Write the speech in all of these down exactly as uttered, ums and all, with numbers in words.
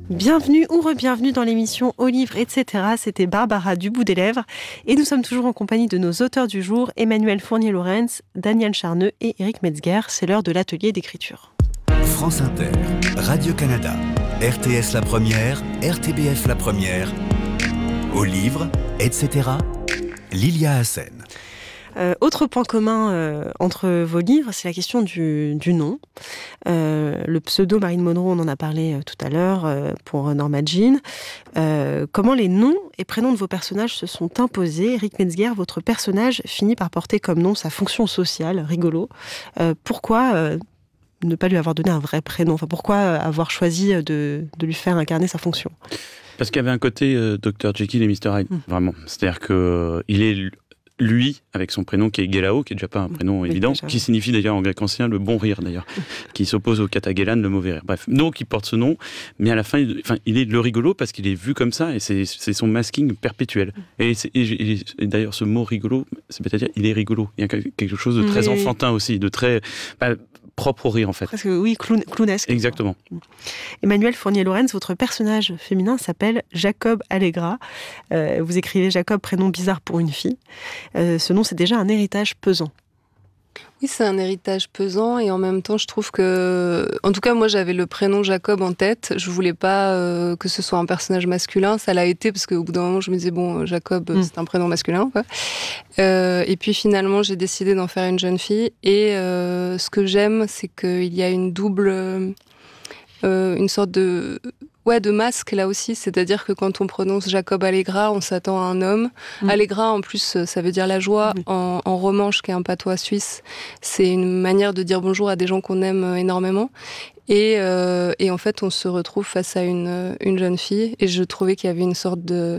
Bienvenue ou re-bienvenue dans l'émission Au livre, et cetera. C'était Barbara du bout des lèvres. Et nous sommes toujours en compagnie de nos auteurs du jour, Emmanuel Fournier-Laurens, Daniel Charneux et Éric Metzger. C'est l'heure de l'atelier d'écriture. France Inter, Radio-Canada, R T S La Première, R T B F La Première, Au livre, et cetera. Lilia Hassen. Euh, autre point commun euh, entre vos livres, c'est la question du, du nom. Euh, le pseudo Marilyn Monroe, on en a parlé euh, tout à l'heure euh, pour Norma Jean. Euh, comment les noms et prénoms de vos personnages se sont imposés. Éric Metzger, votre personnage finit par porter comme nom sa fonction sociale, rigolo. Euh, pourquoi euh, ne pas lui avoir donné un vrai prénom ? Enfin, pourquoi avoir choisi de, de lui faire incarner sa fonction ? Parce qu'il y avait un côté euh, docteur Jekyll et mister Hyde, mmh. vraiment. C'est-à-dire qu'il euh, est... lui, avec son prénom qui est Gelao, qui est déjà pas un prénom oui, évident, déjà. Qui signifie d'ailleurs en grec ancien le bon rire d'ailleurs, qui s'oppose au katagelan, le mauvais rire. Bref, donc il porte ce nom, mais à la fin, il, enfin, il est le rigolo parce qu'il est vu comme ça et c'est, c'est son masking perpétuel. Et, c'est, et, et, et d'ailleurs, ce mot rigolo, c'est peut-être dire il est rigolo. Il y a quelque chose de très oui. enfantin aussi, de très bah, propre au rire en fait. Presque oui, clown, clownesque. Exactement. Emmanuel Fournier-Laurens, votre personnage féminin s'appelle Jacob Allegra. Euh, vous écrivez Jacob, prénom bizarre pour une fille. Euh, ce nom, c'est déjà un héritage pesant. Oui, c'est un héritage pesant et en même temps, je trouve que... En tout cas, moi, j'avais le prénom Jacob en tête. Je voulais pas euh, que ce soit un personnage masculin. Ça l'a été parce qu'au bout d'un moment, je me disais, bon, Jacob, mm. c'est un prénom masculin, quoi. Euh, et puis finalement, j'ai décidé d'en faire une jeune fille. Et euh, ce que j'aime, c'est qu'il y a une double... Euh, une sorte de... Ouais, de masque là aussi, c'est-à-dire que quand on prononce Jacob Allegra, on s'attend à un homme. Mmh. Allegra, en plus, ça veut dire la joie. Mmh. En, en romanche, qui est un patois suisse, c'est une manière de dire bonjour à des gens qu'on aime énormément. Et, euh, et en fait, on se retrouve face à une, une jeune fille. Et je trouvais qu'il y avait une sorte de,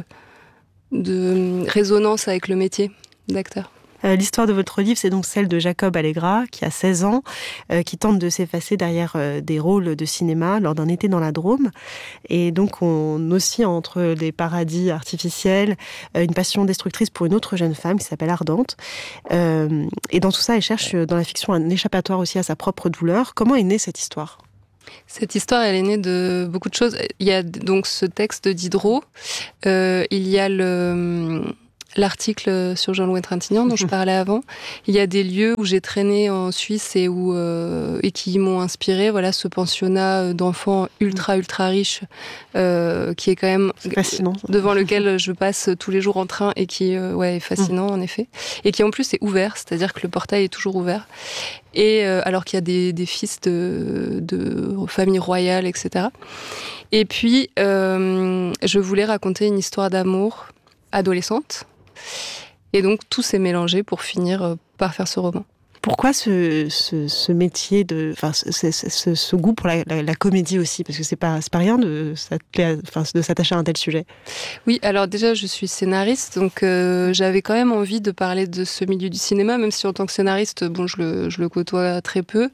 de résonance avec le métier d'acteur. L'histoire de votre livre, c'est donc celle de Jacob Allegra, qui a seize ans, euh, qui tente de s'effacer derrière euh, des rôles de cinéma lors d'un été dans la Drôme. Et donc, on oscille entre des paradis artificiels, euh, une passion destructrice pour une autre jeune femme qui s'appelle Ardente. Euh, et dans tout ça, elle cherche dans la fiction un échappatoire aussi à sa propre douleur. Comment est née cette histoire ? Cette histoire, elle est née de beaucoup de choses. Il y a donc ce texte de Diderot. Euh, il y a le... l'article sur Jean-Louis Trintignant dont je parlais avant. Il y a des lieux où j'ai traîné en Suisse et, où, euh, et qui m'ont inspiré. Voilà, ce pensionnat d'enfants ultra, ultra riches euh, qui est quand même c'est fascinant, devant lequel je passe tous les jours en train et qui euh, ouais, est fascinant, mmh. en effet. Et qui en plus est ouvert, c'est-à-dire que le portail est toujours ouvert. Et euh, alors qu'il y a des, des fils de, de familles royales, et cetera. Et puis, euh, je voulais raconter une histoire d'amour adolescente. Et donc, tout s'est mélangé pour finir par faire ce roman. Pourquoi ce, ce, ce métier, de, enfin, ce, ce, ce goût pour la, la, la comédie aussi ? Parce que c'est pas, c'est pas rien de, enfin, de s'attacher à un tel sujet. Oui, alors déjà, je suis scénariste, donc euh, j'avais quand même envie de parler de ce milieu du cinéma, même si en tant que scénariste, bon, je le, je le côtoie très peu.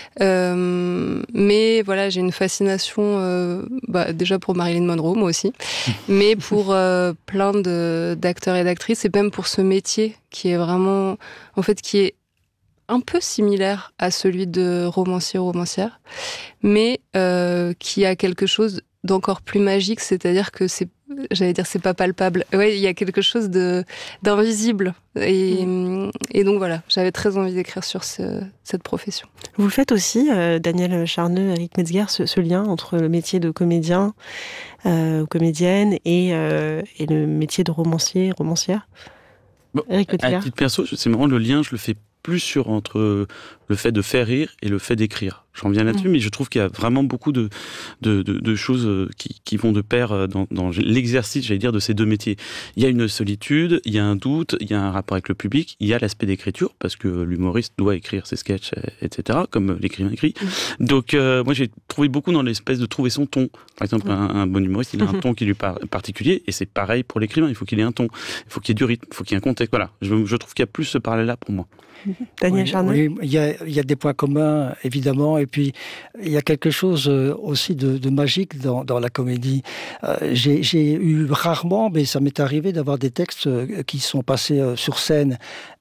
Euh, mais voilà, j'ai une fascination, euh, bah, déjà pour Marilyn Monroe, moi aussi, mais pour euh, plein de, d'acteurs et d'actrices, et même pour ce métier qui est vraiment, en fait, qui est un peu similaire à celui de romancier-romancière, mais euh, qui a quelque chose d'encore plus magique, c'est-à-dire que c'est, j'allais dire, c'est pas palpable. Ouais, il y a quelque chose de, d'invisible. Et, mmh. et donc voilà, j'avais très envie d'écrire sur ce, cette profession. Vous le faites aussi, euh, Daniel Charneux, Éric Metzger, ce, ce lien entre le métier de comédien, euh, comédienne, et, euh, et le métier de romancier, romancière. Bon, Éric Metzger. À titre perso, c'est marrant, le lien, je le fais plus sur entre le fait de faire rire et le fait d'écrire. J'en reviens là-dessus, mmh. mais je trouve qu'il y a vraiment beaucoup de, de, de, de choses qui, qui vont de pair dans, dans l'exercice, j'allais dire, de ces deux métiers. Il y a une solitude, il y a un doute, il y a un rapport avec le public, il y a l'aspect d'écriture, parce que l'humoriste doit écrire ses sketchs, et cetera, comme l'écrivain écrit. Mmh. Donc, euh, moi, j'ai trouvé beaucoup dans l'espèce de trouver son ton. Par exemple, mmh. un, un bon humoriste, il a un ton qui lui est particulier, et c'est pareil pour l'écrivain. Il faut qu'il ait un ton, il faut qu'il y ait du rythme, il faut qu'il y ait un contexte. Voilà, je, je trouve qu'il y a plus ce parallèle-là pour moi. Daniel oui, Charneux. Oui, il y a, il y a des points communs, évidemment, et puis il y a quelque chose aussi de, de magique dans, dans la comédie. Euh, j'ai, j'ai eu rarement, mais ça m'est arrivé d'avoir des textes qui sont passés sur scène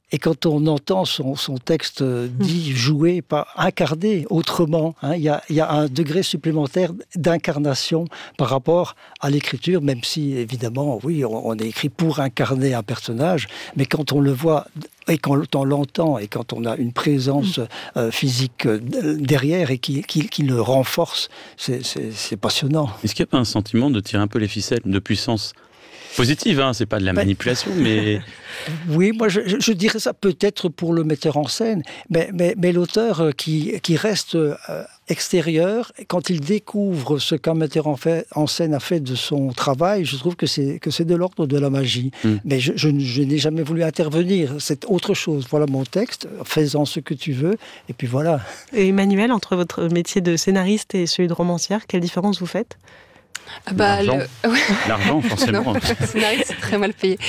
Et quand on entend son, son texte dit, joué, pas incarné autrement, hein, il y a, il y a un degré supplémentaire d'incarnation par rapport à l'écriture, même si, évidemment, oui, on, on est écrit pour incarner un personnage, mais quand on le voit et quand on l'entend et quand on a une présence euh, physique derrière et qui, qui, qui le renforce, c'est, c'est, c'est passionnant. Est-ce qu'il n'y a pas un sentiment de tirer un peu les ficelles, de puissance positive, hein, c'est pas de la manipulation, mais... Oui, moi je, je dirais ça peut-être pour le metteur en scène, mais, mais, mais l'auteur qui, qui reste euh, extérieur, quand il découvre ce qu'un metteur en, fait, en scène a fait de son travail, je trouve que c'est, que c'est de l'ordre de la magie. Mm. Mais je, je, je n'ai jamais voulu intervenir, c'est autre chose. Voilà mon texte, fais-en ce que tu veux, et puis voilà. Et Emmanuelle, entre votre métier de scénariste et celui de romancière, quelle différence vous faites ? Ah bah, l'argent. Le... Ouais. L'argent, forcément. Non, scénariste, c'est très mal payé.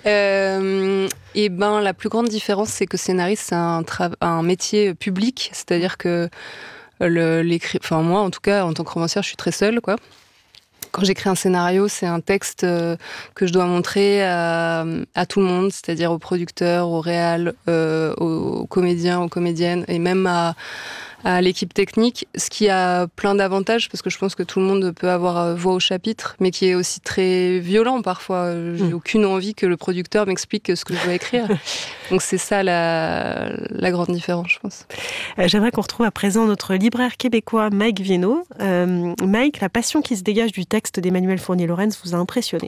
Euh, et ben, la plus grande différence, c'est que scénariste, c'est un, tra- un métier public, c'est-à-dire que le, l'écrit... enfin, moi, en tout cas, en tant que romancière, je suis très seule, quoi. Quand j'écris un scénario, c'est un texte euh, que je dois montrer à, à tout le monde, c'est-à-dire aux producteurs, aux réals, euh, aux comédiens, aux comédiennes, et même à à l'équipe technique, ce qui a plein d'avantages, parce que je pense que tout le monde peut avoir voix au chapitre, mais qui est aussi très violent parfois. J'ai mmh. aucune envie que le producteur m'explique ce que je dois écrire. Donc c'est ça la, la grande différence, je pense. Euh, j'aimerais qu'on retrouve à présent notre libraire québécois Mike Viennot. Euh, Mike, la passion qui se dégage du texte d'Emmanuelle Fournier-Laurens vous a impressionné?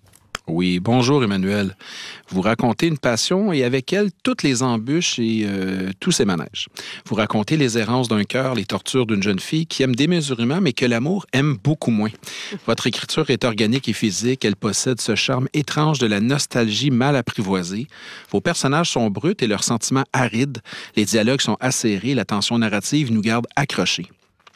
Oui, bonjour Emmanuelle. Vous racontez une passion et avec elle toutes les embûches et euh, tous ses manèges. Vous racontez les errances d'un cœur, les tortures d'une jeune fille qui aime démesurément mais que l'amour aime beaucoup moins. Votre écriture est organique et physique, elle possède ce charme étrange de la nostalgie mal apprivoisée. Vos personnages sont bruts et leurs sentiments arides, les dialogues sont acérés, la tension narrative nous garde accrochés.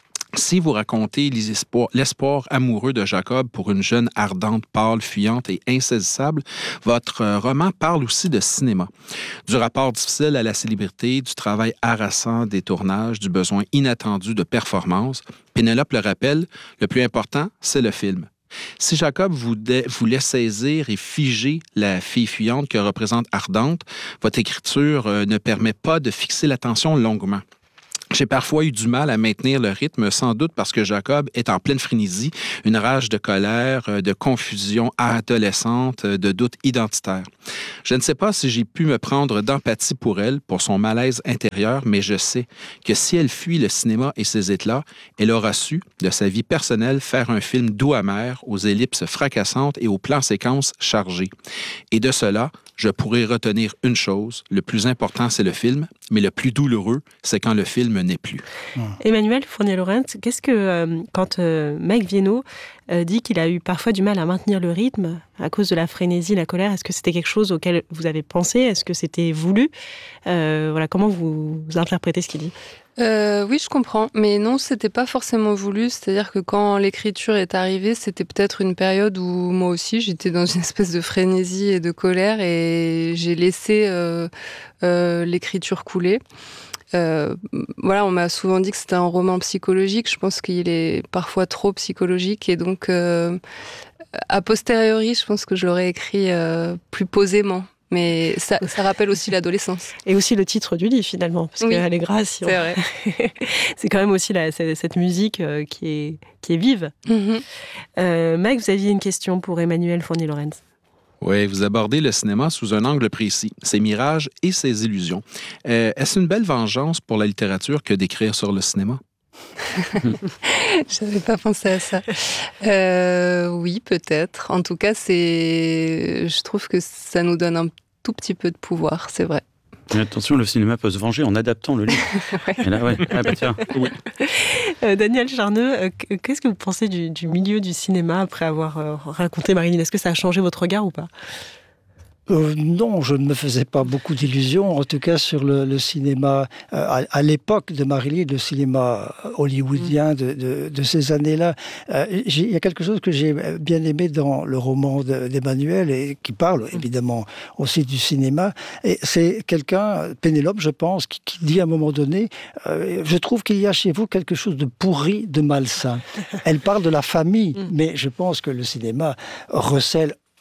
Si vous racontez l'espoir, l'espoir amoureux de Jacob pour une jeune ardente, pâle, fuyante et insaisissable, votre roman parle aussi de cinéma. Du rapport difficile à la célébrité, du travail harassant des tournages, du besoin inattendu de performance. Pénélope le rappelle, le plus important, c'est le film. Si Jacob voulait saisir et figer la fille fuyante que représente Ardente, votre écriture ne permet pas de fixer l'attention longuement. J'ai parfois eu du mal à maintenir le rythme, sans doute parce que Jacob est en pleine frénésie, une rage de colère, de confusion adolescente, de doute identitaire. Je ne sais pas si j'ai pu me prendre d'empathie pour elle, pour son malaise intérieur, mais je sais que si elle fuit le cinéma et ses éclats, elle aura su, de sa vie personnelle, faire un film doux amer, aux ellipses fracassantes et aux plans séquences chargés. Et de cela, je pourrais retenir une chose, le plus important, c'est le film, mais le plus douloureux, c'est quand le film n'est plus. Mmh. Emmanuelle Fournier-Laurens, qu'est-ce que, euh, quand euh, Mike Viennot euh, dit qu'il a eu parfois du mal à maintenir le rythme à cause de la frénésie, la colère, est-ce que c'était quelque chose auquel vous avez pensé? Est-ce que c'était voulu? euh, voilà, Comment vous, vous interprétez ce qu'il dit? Euh, oui, je comprends, mais non, c'était pas forcément voulu. C'est-à-dire que quand l'écriture est arrivée, c'était peut-être une période où moi aussi j'étais dans une espèce de frénésie et de colère et j'ai laissé euh, euh, l'écriture couler. Euh, voilà, on m'a souvent dit que c'était un roman psychologique. Je pense qu'il est parfois trop psychologique et donc euh, a posteriori, je pense que je l'aurais écrit euh, plus posément. Mais ça, ça rappelle aussi l'adolescence. Et aussi le titre du livre, finalement, parce oui, qu'elle est grasse. Si c'est on... vrai. C'est quand même aussi la, cette musique euh, qui, est, qui est vive. Mm-hmm. Euh, Mike, vous aviez une question pour Emmanuelle Fournier-Laurens. Oui, vous abordez le cinéma sous un angle précis, ses mirages et ses illusions. Euh, est-ce une belle vengeance pour la littérature que d'écrire sur le cinéma? Je n'avais pas pensé à ça. Euh, oui, peut-être. En tout cas, c'est... je trouve que ça nous donne un tout petit peu de pouvoir, c'est vrai. Mais attention, le cinéma peut se venger en adaptant le livre. Ouais. Et là, ouais. Ah bah tiens, oui. Euh, Daniel Charneux, euh, qu'est-ce que vous pensez du, du milieu du cinéma après avoir euh, raconté Marilyn? Est-ce que ça a changé votre regard ou pas? Euh, non, je ne me faisais pas beaucoup d'illusions, en tout cas sur le, le cinéma, euh, à, à l'époque de Marilyn, le cinéma hollywoodien de, de, de ces années-là. Euh, il y a quelque chose que j'ai bien aimé dans le roman de, d'Emmanuelle, et qui parle évidemment aussi du cinéma. Et c'est quelqu'un, Pénélope, je pense, qui, qui dit à un moment donné, euh, je trouve qu'il y a chez vous quelque chose de pourri, de malsain. Elle parle de la famille, mais je pense que le cinéma recèle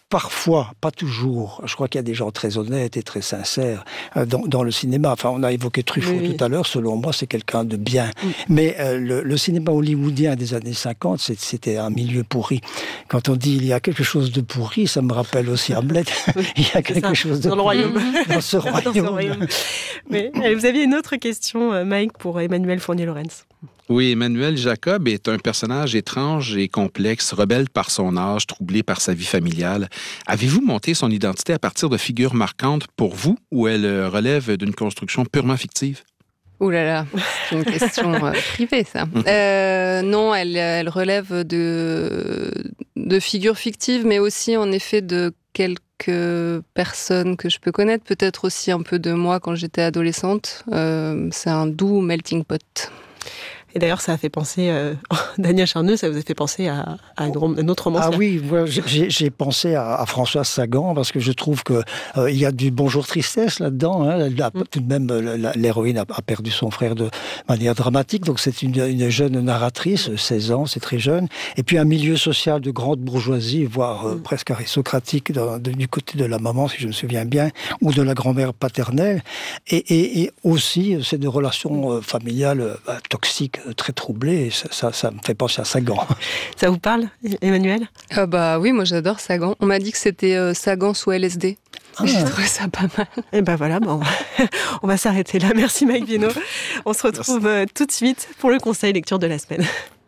parfois, pas toujours, je crois qu'il y a des gens très honnêtes et très sincères euh, dans, dans le cinéma. Enfin, on a évoqué Truffaut oui, tout à l'heure, selon moi, c'est quelqu'un de bien. Oui. Mais euh, le, le cinéma hollywoodien des années cinquante, c'était un milieu pourri. Quand on dit il y a quelque chose de pourri, ça me rappelle aussi Hamlet. Oui, il y a quelque ça, chose de dans pourri le royaume. Dans ce royaume. Dans ce royaume. Mais, allez, vous aviez une autre question, Mike, pour Emmanuel Fournier-Laurens. Oui, Emmanuel Jacob est un personnage étrange et complexe, rebelle par son âge, troublé par sa vie familiale. Avez-vous monté son identité à partir de figures marquantes pour vous ou elle relève d'une construction purement fictive? Ouh là là, c'est une question euh, privée, ça. Euh, non, elle, elle relève de, de figures fictives, mais aussi, en effet, de quelques personnes que je peux connaître, peut-être aussi un peu de moi quand j'étais adolescente. Euh, c'est un doux melting pot. Et d'ailleurs, ça a fait penser, euh, Daniel Charneux, ça vous a fait penser à, à une, une autre roman. Ah oui, voilà, j'ai, j'ai pensé à, à Françoise Sagan, parce que je trouve qu'il euh, y a du Bonjour Tristesse là-dedans. Hein. Elle a, tout de même, la, l'héroïne a, a perdu son frère de manière dramatique, donc c'est une, une jeune narratrice, seize ans, c'est très jeune. Et puis un milieu social de grande bourgeoisie, voire euh, mm. presque aristocratique, dans, de, du côté de la maman, si je me souviens bien, ou de la grand-mère paternelle. Et, et, et aussi, c'est des relations euh, familiales euh, toxiques, très troublé, ça, ça, ça me fait penser à Sagan. Ça vous parle, Emmanuel? Ah bah oui, moi j'adore Sagan. On m'a dit que c'était euh, Sagan sous L S D. Ah. J'ai trouvé ça pas mal. Et ben voilà, bon, on va s'arrêter là. Merci Mike Viénot. On se retrouve Merci. tout de suite pour le conseil lecture de la semaine.